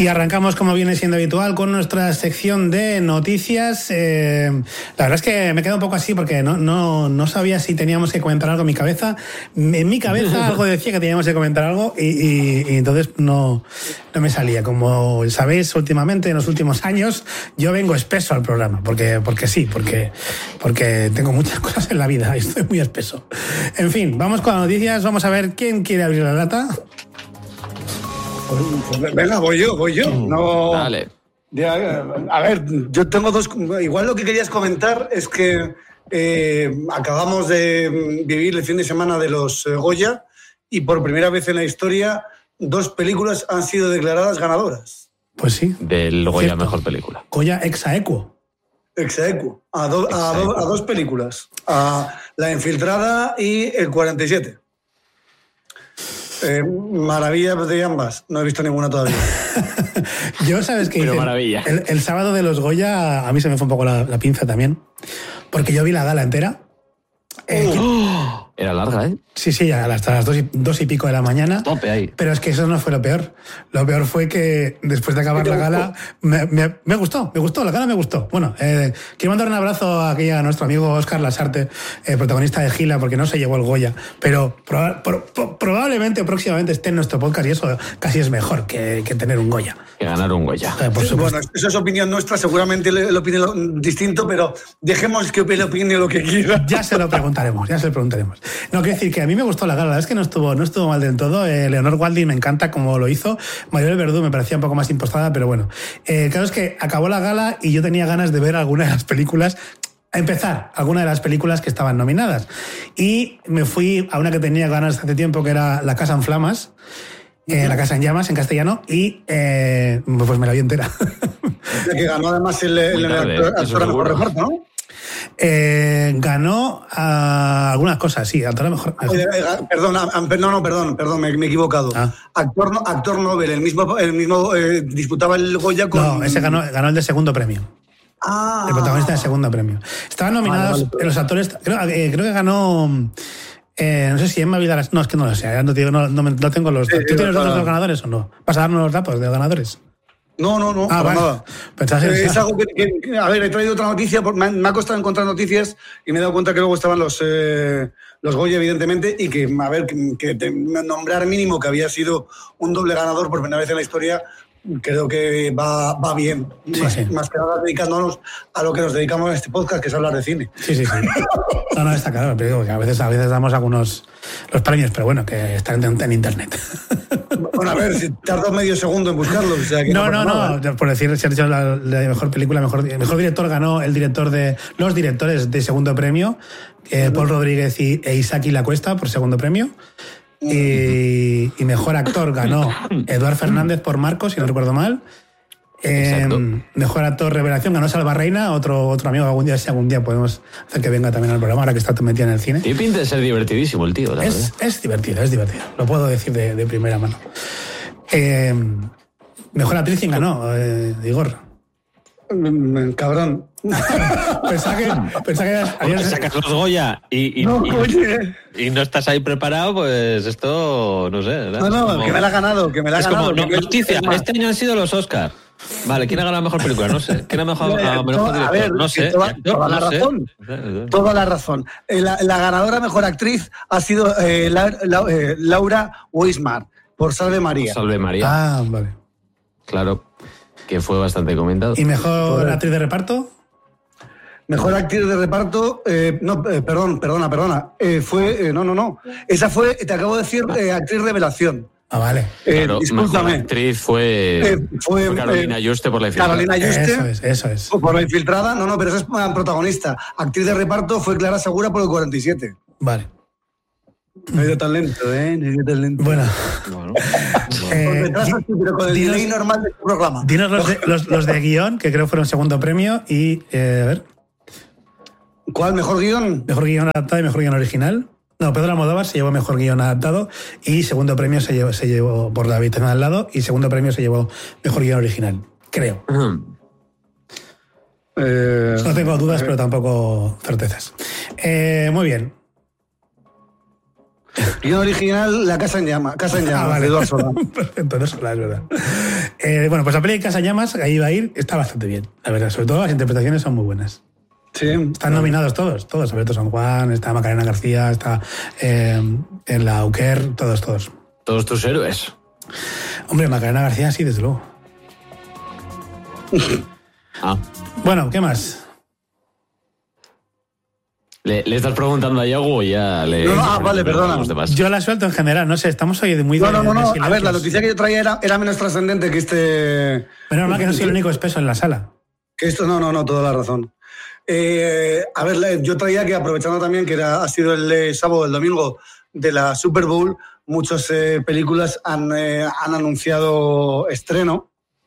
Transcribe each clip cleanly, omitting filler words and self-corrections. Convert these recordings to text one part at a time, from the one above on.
Y arrancamos, como viene siendo habitual, con nuestra sección de noticias. La verdad es que me quedo un poco así porque no sabía si teníamos que comentar algo en mi cabeza. En mi cabeza algo decía que teníamos que comentar algo y entonces no me salía. Como sabéis, últimamente, en los últimos años, yo vengo espeso al programa. Porque tengo muchas cosas en la vida y estoy muy espeso. En fin, vamos con las noticias. Vamos a ver quién quiere abrir la lata. Venga, voy yo. No. Dale. A ver, yo tengo dos. Igual lo que querías comentar es que acabamos de vivir el fin de semana de los Goya y por primera vez en la historia 2 películas han sido declaradas ganadoras. Pues sí. Del Goya Cierto. Mejor Película. Goya ex aequo. Exaequo. A 2 películas. A La Infiltrada y El 47. Maravillas de ambas. No he visto ninguna todavía. Yo, ¿sabes qué? Pero maravilla. El sábado de los Goya a mí se me fue un poco la pinza también, porque yo vi la gala entera. Era larga, ¿eh? Sí, hasta las 2 y pico de la mañana. Tope ahí. Pero es que eso no fue lo peor. Lo peor fue que después de acabar la gala me gustó, la gala me gustó. Bueno, quiero mandar un abrazo a nuestro amigo Óscar Lasarte, protagonista de Gila, porque no se llevó el Goya, pero probablemente próximamente esté en nuestro podcast y eso casi es mejor que tener un Goya. Que ganar un Goya. Por supuesto. Bueno, eso es opinión nuestra, seguramente él opine distinto, pero dejemos que opine lo que quiera. Ya se lo preguntaremos. No, quiero decir que a mí me gustó la gala, la verdad es que no estuvo mal del todo. Leonor Walding me encanta cómo lo hizo. Maribel Verdú me parecía un poco más impostada, pero bueno. Claro, es que acabó la gala y yo tenía ganas de ver alguna de las películas, alguna de las películas que estaban nominadas. Y me fui a una que tenía ganas hace tiempo, que era La Casa en Flamas, La Casa en Llamas, en castellano, y pues me la vi entera. La que ganó además el actor a mejor reparto, ¿no? Ganó algunas cosas, sí, a lo mejor. Perdón, me he equivocado. Actor Nobel, el mismo disputaba el Goya con. No, ese ganó el de segundo premio. El protagonista de segundo premio. Estaban nominados los actores. Creo que ganó. No sé si Emma Vidalas. No, es que no lo sé. No tengo los datos. ¿Tú tienes los datos de los ganadores o no? ¿Vas a darnos los datos de los ganadores? No, para vale. nada. Es algo que, a ver, he traído otra noticia, me ha costado encontrar noticias y me he dado cuenta que luego estaban los Goya, evidentemente, y que, a ver, que nombrar mínimo que había sido un doble ganador por primera vez en la historia, creo que va bien. Sí. Más que nada dedicándonos a lo que nos dedicamos en este podcast, que es hablar de cine. Sí. No, está claro, pero digo que a veces damos los premios, pero bueno, que están en internet. Bueno, a ver, si tardo medio segundo en buscarlo. O sea, que no, por decir, se ha dicho la mejor película, mejor director ganó los directores de segundo premio, Paul Rodríguez e Isaki Lacuesta por segundo premio. Y mejor actor ganó Eduard Fernández por Marcos, si no recuerdo mal. Mejor actor revelación ganó Salva Reina, otro amigo que algún día podemos hacer que venga también al programa, ahora que está metido en el cine. Y pinta de ser divertidísimo el tío, la verdad. Es divertido, lo puedo decir de primera mano. Mejor actriz, ¿quién ganó? Igor. Cabrón. Pensaba que sacas los Goya y no estás ahí preparado, pues esto, no sé. No, que me la ha ganado. Como, noticia, este año han sido los Oscars. Vale, ¿quién ha ganado mejor película? No sé. ¿Quién ha mejor director? A ver, no sé. Toda la razón. La ganadora mejor actriz ha sido Laura Weismar por Salve María. Salve María. Ah, vale. Claro, que fue bastante comentado. ¿Y mejor actriz de reparto? Mejor actriz de reparto, perdona. Esa fue, te acabo de decir, actriz revelación. Ah, vale. Claro, discúlpame. mejor actriz fue Carolina Juste por La Infiltrada. Carolina Juste. Eso es. Por La Infiltrada, pero esa es protagonista. Actriz de reparto fue Clara Segura por El 47. Vale. No he ido tan lento, Bueno. Pero con el delay normal de este programa. Dinos los de guión, que creo fueron segundo premio, y a ver. ¿Cuál? ¿Mejor guión? Mejor guión adaptado y mejor guión original. No, Pedro Almodóvar se llevó mejor guión adaptado y segundo premio se llevó por La habitación al lado y segundo premio se llevó mejor guión original, creo. No tengo dudas, pero tampoco certezas. Muy bien. Guión original, La Casa en Llama. Vale. De Eduard Solá. Perfecto, Eduard Solá, es verdad. Bueno, pues la peli de Casallamas, ahí va a ir, está bastante bien, la verdad. Sobre todo las interpretaciones son muy buenas. Sí. Están nominados todos. Alberto San Juan, está Macarena García, está en la Auquer, todos. Todos tus héroes. Hombre, Macarena García sí, desde luego. Bueno, ¿qué más? ¿Le estás preguntando a Yago o ya le...? Vale, perdona. Yo la suelto en general, no sé, estamos hoy muy... No. A ver, la noticia que yo traía era menos trascendente que este... Pero no, que no soy el único espeso en la sala. Que esto, no, toda la razón. A ver, yo traía que, aprovechando también que ha sido el sábado, el domingo de la Super Bowl, muchas películas han anunciado estreno.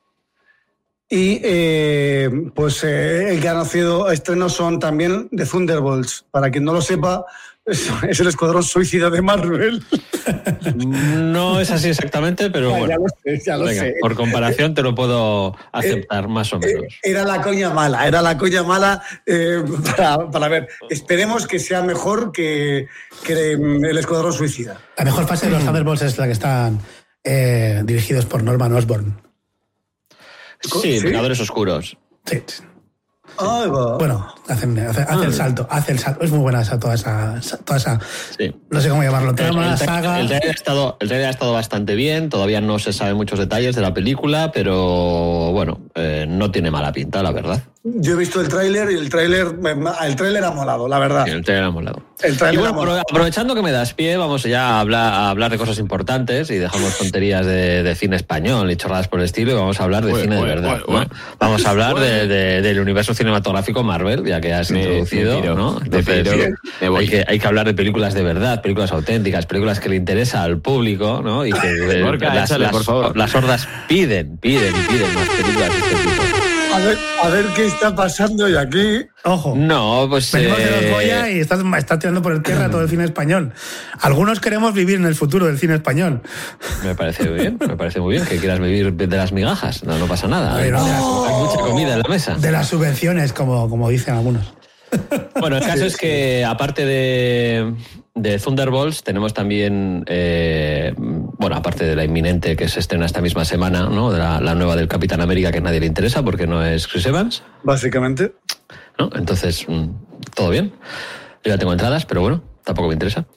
Y pues el que ha nacido estrenos son también The Thunderbolts. Para quien no lo sepa, es el escuadrón suicida de Marvel. No es así exactamente, pero bueno. Ya lo sé. Por comparación te lo puedo aceptar más o menos. Era la coña mala para ver. Esperemos que sea mejor que el escuadrón suicida. La mejor fase de los Thunderbolts es la que están dirigidos por Norman Osborn. Sí, Vengadores Oscuros. Sí. Bueno, hace el salto. Es muy buena toda esa sí. No sé cómo llamarlo, trama, saga. El trailer ha estado bastante bien, todavía no se saben muchos detalles de la película, pero bueno, no tiene mala pinta, la verdad. Yo he visto el tráiler y el tráiler ha molado, la verdad. Sí, el tráiler ha molado. Y bueno, aprovechando que me das pie, vamos ya a hablar de cosas importantes y dejamos tonterías de cine español y chorradas por el estilo y vamos a hablar de cine de verdad. ¿no? Vamos a hablar del universo cinematográfico Marvel, ya que has introducido, ¿no? Entonces, hay que hablar de películas de verdad, películas auténticas, películas que le interesa al público, ¿no? Y que las hordas piden más películas de este tipo. A ver qué está pasando y aquí. Ojo. No, pues. Venimos de los Goya y está tirando por el tierra todo el cine español. Algunos queremos vivir en el futuro del cine español. Me parece muy bien que quieras vivir de las migajas. No pasa nada. Hay mucha comida en la mesa. De las subvenciones, como dicen algunos. Bueno, el caso es que, aparte de Thunderbolts, tenemos también, aparte de la inminente que se estrena esta misma semana, ¿no? De la nueva del Capitán América, que a nadie le interesa porque no es Chris Evans. Básicamente. ¿No? Entonces, todo bien. Yo ya tengo entradas, pero bueno, tampoco me interesa.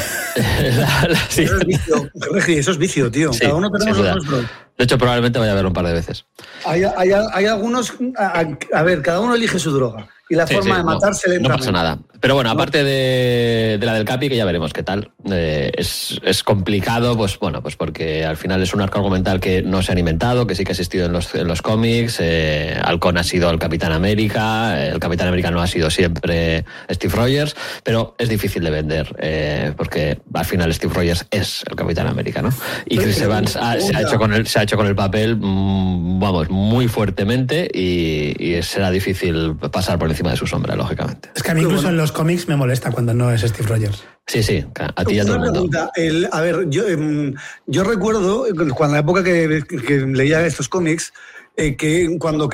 Eso es vicio, tío. Sí, cada uno tenemos los nuestros. De hecho, probablemente vaya a verlo un par de veces. Hay algunos... A ver, cada uno elige su droga. Y la forma de matarse lentamente. No pasa nada. Pero bueno, aparte de la del Capi, que ya veremos qué tal, es complicado, pues porque al final es un arco argumental que no se han inventado, que sí que ha existido en los cómics. Halcón ha sido el Capitán América, el Capitán América no ha sido siempre Steve Rogers, pero es difícil de vender, porque al final Steve Rogers es el Capitán América, ¿no? Y Chris Evans se ha hecho con el papel, muy fuertemente y será difícil pasar por encima de su sombra, lógicamente. Es que a mí incluso en los cómics me molesta cuando no es Steve Rogers. Sí, a ti ya todo el mundo. A ver, yo recuerdo, cuando la época que leía estos cómics, que cuando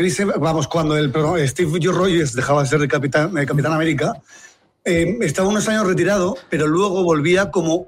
Steve Rogers dejaba de ser el Capitán América, estaba unos años retirado, pero luego volvía como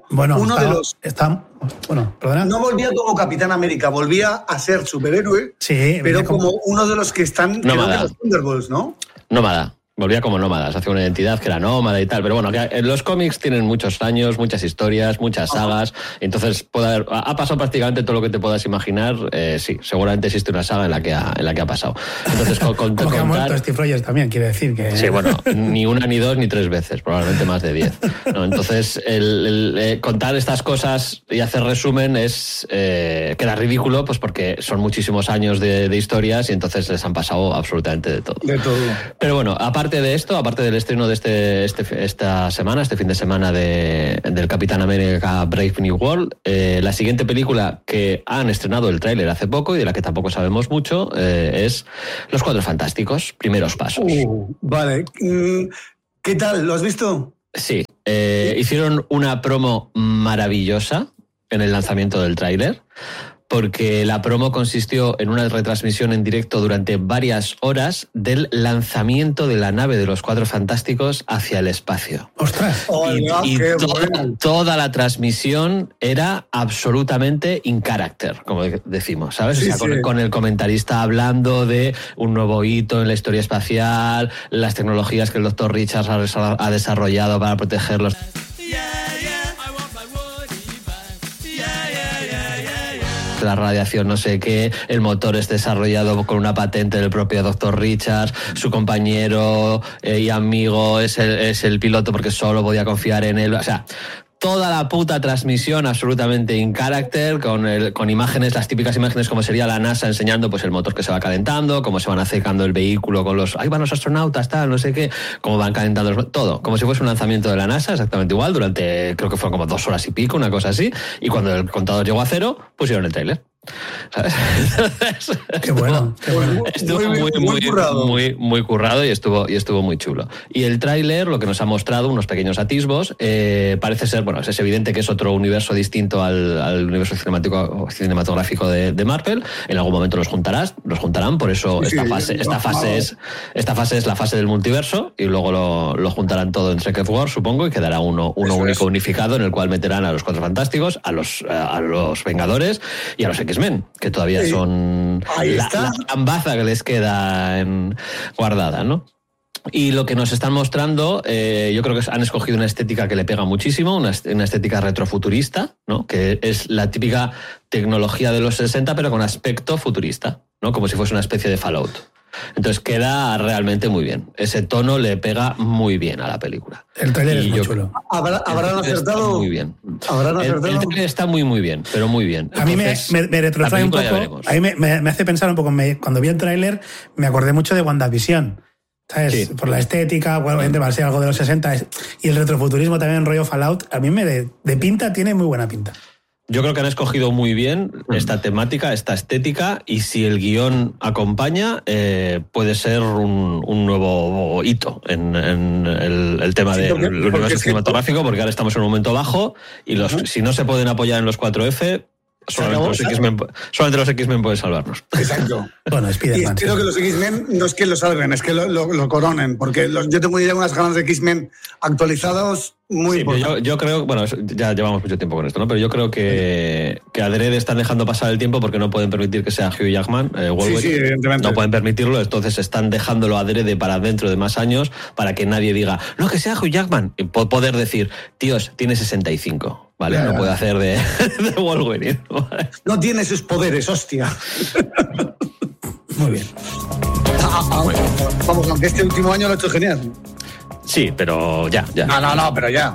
perdona. No volvía como Capitán América, volvía a ser superhéroe, sí, pero como uno de los que están creo que los Thunderbolts, ¿no? Nómada. Volvía como nómadas, hacía una identidad que era nómada y tal, pero bueno, que los cómics tienen muchos años, muchas historias, muchas sagas, entonces ha pasado prácticamente todo lo que te puedas imaginar. Sí, seguramente existe una saga en la que ha pasado. Entonces, como que ha muerto Steve Rogers también, quiere decir que... Sí, bueno, ni una, ni dos, ni tres veces, probablemente más de 10. ¿No? Entonces, contar estas cosas y hacer resumen queda ridículo, pues porque son muchísimos años de historias y entonces les han pasado absolutamente de todo. De todo. Pero bueno, aparte de esto, aparte del estreno de esta semana, este fin de semana del Capitán América Brave New World, la siguiente película que han estrenado el tráiler hace poco y de la que tampoco sabemos mucho es Los Cuatro Fantásticos, Primeros Pasos. Vale. ¿Qué tal? ¿Lo has visto? Sí. Hicieron una promo maravillosa en el lanzamiento del tráiler. porque la promo consistió en una retransmisión en directo durante varias horas del lanzamiento de la nave de los Cuatro Fantásticos hacia el espacio. ¡Ostras! Y toda la transmisión era absolutamente in character, como decimos, ¿sabes? Sí, o sea, sí. con el comentarista hablando de un nuevo hito en la historia espacial, las tecnologías que el Dr. Richards ha desarrollado para protegerlos. La radiación no sé qué, el motor es desarrollado con una patente del propio Dr. Richards, su compañero y amigo es el piloto porque solo podía confiar en él, o sea, toda la puta transmisión absolutamente in character, con imágenes, las típicas imágenes como sería la NASA enseñando pues el motor que se va calentando, cómo se van acercando el vehículo con los, ahí van los astronautas, tal, no sé qué, cómo van calentando todo, como si fuese un lanzamiento de la NASA, exactamente igual, durante, creo que fueron como 2 horas y pico, una cosa así, y cuando el contador llegó a 0, pusieron el tráiler. ¿Sabes? Qué bueno, qué bueno. Estuvo muy currado y estuvo muy chulo. Y el tráiler, lo que nos ha mostrado, unos pequeños atisbos, parece ser, bueno, es evidente que es otro universo distinto al universo cinematográfico de Marvel. En algún momento los juntarán, por eso esta fase es la fase del multiverso, y luego lo juntarán todo en Secret Wars, supongo, y quedará uno único unificado en el cual meterán a los Cuatro Fantásticos, a los Vengadores y a los X-Men, que todavía son la ambaza que les queda guardada, ¿no? Y lo que nos están mostrando, yo creo que han escogido una estética que le pega muchísimo, una estética retrofuturista, ¿no? Que es la típica tecnología de los 60, pero con aspecto futurista, ¿no? Como si fuese una especie de Fallout. Entonces queda realmente muy bien. Ese tono le pega muy bien a la película. El tráiler es muy chulo. ¿Habrán acertado? Muy bien. ¿Habrán acertado? El tráiler está muy bien, pero muy bien. A mí me retrotrae un poco. A mí me hace pensar un poco. Cuando vi el tráiler me acordé mucho de WandaVision. ¿Sabes? Sí. Por la estética, obviamente va a ser algo de los 60. Y el retrofuturismo también en rollo Fallout. A mí de pinta tiene muy buena pinta. Yo creo que han escogido muy bien esta temática, esta estética, y si el guión acompaña, puede ser un nuevo hito en el tema del universo cinematográfico, porque ahora estamos en un momento bajo y si no se pueden apoyar en los 4F, solamente los X-Men pueden salvarnos. Exacto. Bueno, y espero que los X-Men no es que lo salven, es que lo coronen, porque yo tengo ya unas ganas de X-Men actualizados muy importantes. Yo creo, bueno, ya llevamos mucho tiempo con esto, ¿no? Pero yo creo que adrede están dejando pasar el tiempo porque no pueden permitir que sea Hugh Jackman, Wolverine. Sí, evidentemente. No pueden permitirlo, entonces están dejándolo adrede para dentro de más años para que nadie diga, no, que sea Hugh Jackman, y poder decir, tíos, tiene 65. ¿Vale? No puede hacer de Wolverine. ¿Vale? No tiene sus poderes, hostia. Muy bien. Vamos, aunque este último año lo ha hecho genial. Sí, pero ya. No, pero ya.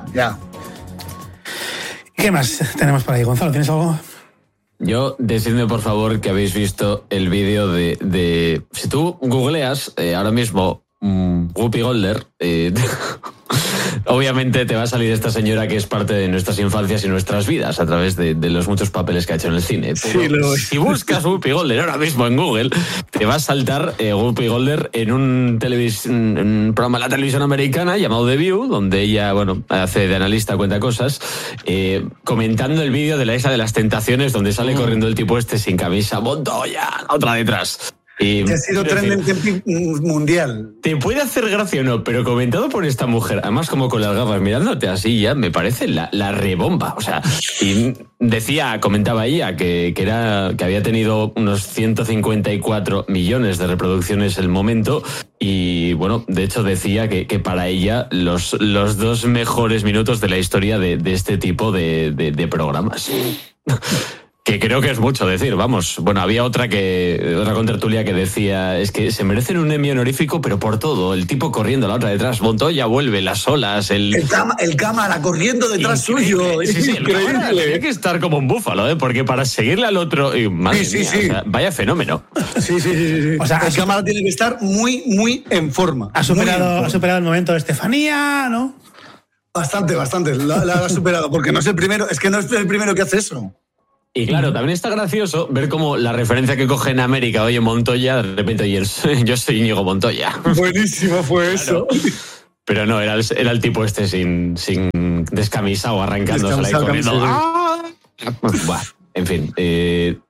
¿Qué más tenemos por ahí, Gonzalo? ¿Tienes algo? Yo, decidme por favor que habéis visto el vídeo de... Si tú googleas ahora mismo Whoopi Goldberg, obviamente te va a salir esta señora que es parte de nuestras infancias y nuestras vidas a través de los muchos papeles que ha hecho en el cine. Pero si buscas Whoopi Goldberg ahora mismo en Google, te va a saltar Whoopi Goldberg en un programa de la televisión americana llamado The View, donde ella, hace de analista, cuenta cosas, comentando el vídeo de la Isla de las Tentaciones, donde sale corriendo el tipo este sin camisa, Montoya, otra detrás. Que ha sido trending mundial. Te puede hacer gracia o no, pero comentado por esta mujer, además como con las gafas mirándote así, ya me parece la rebomba. O sea, y comentaba ella que había tenido unos 154 millones de reproducciones el momento, y bueno, de hecho decía que para ella los 2 mejores minutos de la historia de este tipo de programas. Que creo que es mucho decir, vamos. Bueno, había otra contertulia que decía, es que se merecen un Emmy honorífico, pero por todo. El tipo corriendo, la otra detrás, Montoya vuelve, las olas, el cámara corriendo detrás suyo. Sí, increíble. Tiene que estar como un búfalo, porque para seguirle al otro... Madre mía, o sea, vaya fenómeno. Sí. O sea, el cámara tiene que estar muy, muy en forma. Ha superado el momento de Estefanía, ¿no? Bastante. La ha superado, porque no es el primero que hace eso. Y claro, también está gracioso ver cómo la referencia que coge en América, oye, Montoya, de repente, oye, yo soy Íñigo Montoya. Buenísimo fue eso. Pero no, era el tipo este sin descamisado, arrancándose y corriendo. En fin,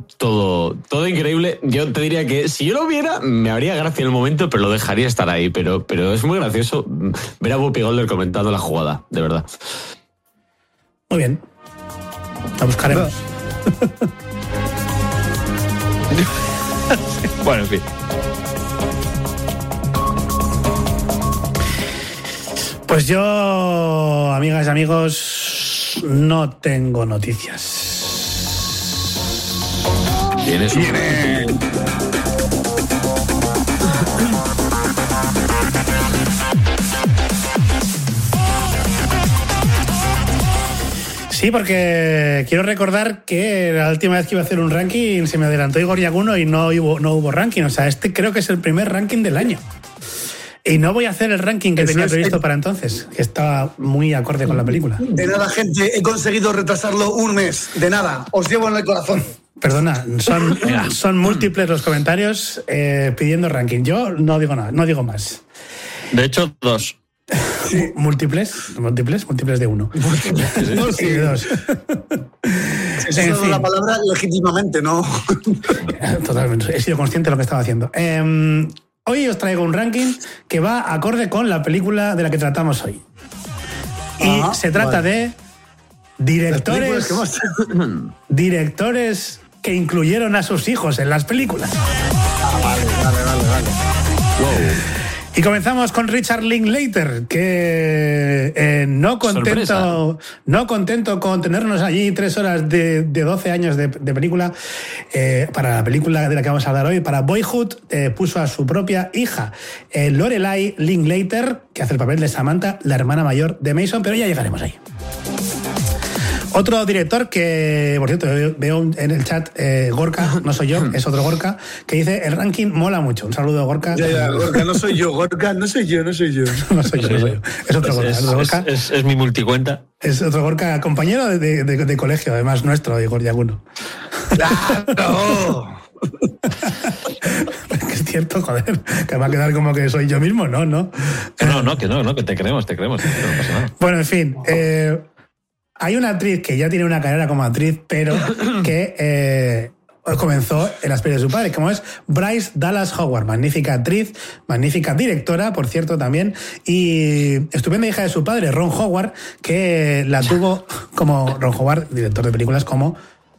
todo increíble. Yo te diría que si yo lo viera, me haría gracia en el momento, pero lo dejaría estar ahí. Pero es muy gracioso ver a Whoopi Goldberg comentando la jugada, de verdad. Muy bien. La buscaremos. Bueno, en fin. Pues yo, amigas y amigos, no tengo noticias. ¿Tienes un... Sí, porque quiero recordar que la última vez que iba a hacer un ranking se me adelantó Igor Yaguno y no hubo ranking. O sea, este creo que es el primer ranking del año. Y no voy a hacer el ranking que tenía previsto para entonces, que estaba muy acorde con la película. De nada, gente, he conseguido retrasarlo un mes. De nada, os llevo en el corazón. Perdona, son múltiples los comentarios pidiendo ranking. Yo no digo nada, no digo más. De hecho, 2. Sí. Múltiples de 1. No, sí. De 2. Eso es la palabra legítimamente, ¿no? Totalmente, he sido consciente de lo que estaba haciendo. Hoy os traigo un ranking que va acorde con la película de la que tratamos hoy. Y se trata de directores que incluyeron a sus hijos en las películas. Vale. Wow. Y comenzamos con Richard Linklater, que no contento con tenernos allí 3 horas de 12 años de película, para la película de la que vamos a hablar hoy, para Boyhood, puso a su propia hija, Lorelai Linklater, que hace el papel de Samantha, la hermana mayor de Mason, pero ya llegaremos ahí. Otro director que, por cierto, veo en el chat Gorka, no soy yo, es otro Gorka, que dice: el ranking mola mucho. Un saludo, Gorka. Ya, Gorka, no soy yo, Gorka, no soy yo. No soy yo. Es otro Gorka. Es mi multicuenta. Es otro Gorka, compañero de colegio, además nuestro, Igor Yaguno. ¡Claro! Es cierto, joder, que va a quedar como que soy yo mismo, ¿no? No, que te creemos, no pasa nada. Bueno, en fin, hay una actriz que ya tiene una carrera como actriz, pero que comenzó en las pelis de su padre, como es Bryce Dallas Howard, magnífica actriz, magnífica directora, por cierto, también, y estupenda hija de su padre, Ron Howard, que la tuvo como Ron Howard, director de películas como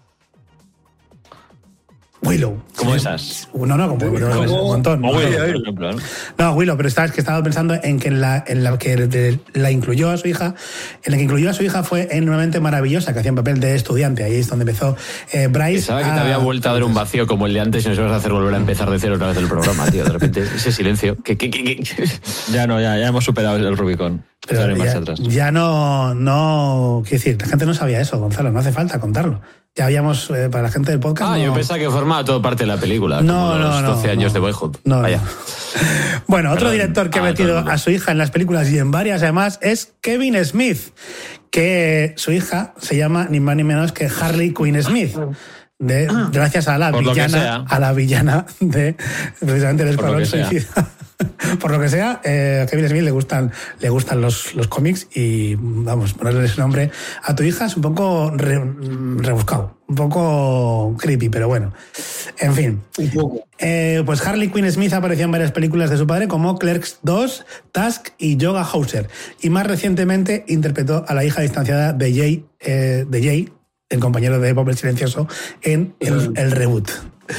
Willow. ¿Cómo esas? No, como Willow, es un montón. Willow, por ejemplo, ¿no? No, Willow, pero estaba pensando en que en la que la incluyó a su hija, en la que incluyó a su hija fue en Nuevamente Maravillosa, que hacía un papel de estudiante. Ahí es donde empezó Bryce. Pensaba que te había vuelto a dar un vacío como el de antes y nos ibas a hacer volver a empezar de cero otra vez el programa, tío. De repente, ese silencio. Ya hemos superado el Rubicón. Pero ya no... Quiero decir, la gente no sabía eso, Gonzalo, no hace falta contarlo. Ya habíamos, para la gente del podcast... yo pensaba que formaba todo parte de la película. No, como los 12 años de Boyhood. Vaya. Bueno, otro director que ha metido a su hija en las películas y en varias además es Kevin Smith, que su hija se llama ni más ni menos que Harley Quinn Smith. Gracias a la villana de precisamente el Escuadrón Suicida. Por lo que sea, a Kevin Smith le gustan los cómics y vamos, ponerle ese nombre a tu hija es un poco rebuscado, un poco creepy, pero bueno. En fin. Un poco. Pues Harley Quinn Smith apareció en varias películas de su padre como Clerks 2, Tusk y Yoga Hauser. Y más recientemente interpretó a la hija distanciada de Jay, el compañero de Bob el Silencioso, en el reboot.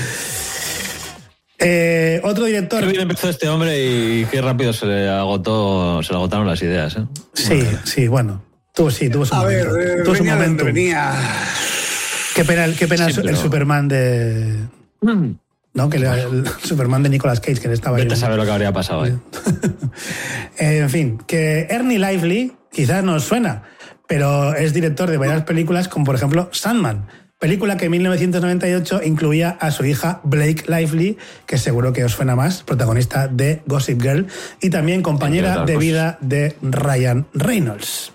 Otro director... Qué bien empezó este hombre y qué rápido se le agotaron las ideas, ¿eh? Sí, bueno. Tuvo su momento. Tuvo su momento. Qué pena sí, el Superman de... ¿no? El Superman de Nicolas Cage, que le estaba ahí. Vete a saber lo que habría pasado ahí. En fin, que Ernie Lively quizás nos suena, pero es director de varias películas, como por ejemplo Sandman, película que en 1998 incluía a su hija Blake Lively, que seguro que os suena más, protagonista de Gossip Girl, y también compañera de vida de Ryan Reynolds.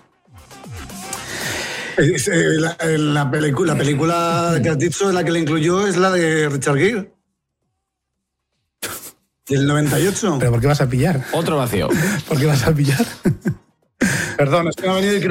La película que has dicho, la que le incluyó, es la de Richard Gere. Del 98. ¿Pero por qué vas a pillar? Otro vacío. ¿Por qué vas a pillar? Perdón, es que me ha venido